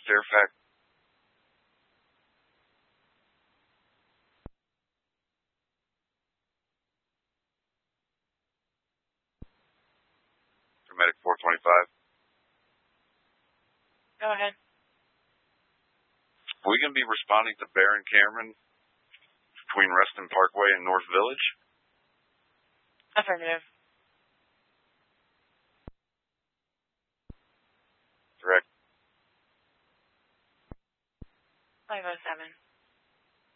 Fairfax. Medic 425. Go ahead. Are we going to be responding to Barron Cameron between Reston Parkway and North Village? Affirmative. Correct. 507.